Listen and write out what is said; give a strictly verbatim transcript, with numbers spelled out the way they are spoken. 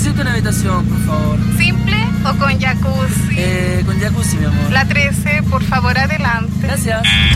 Necesito una habitación, por favor. ¿Simple o con jacuzzi? Eh, con jacuzzi, mi amor. La trece, por favor, adelante. Gracias.